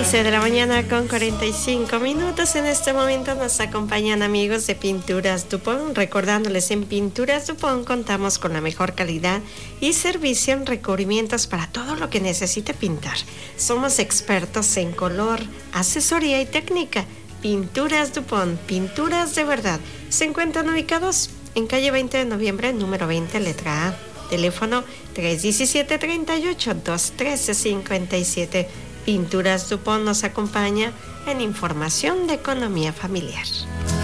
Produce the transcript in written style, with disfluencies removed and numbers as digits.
11 de la mañana con 45 minutos. En este momento nos acompañan amigos de Pinturas Dupont, recordándoles en Pinturas Dupont contamos con la mejor calidad y servicio en recubrimientos para todo lo que necesite pintar. Somos expertos en color, asesoría y técnica. Pinturas Dupont, pinturas de verdad. Se encuentran ubicados en calle 20 de noviembre, número 20, letra A. Teléfono 317-38-213-57. Pinturas Dupont nos acompaña en información de economía familiar.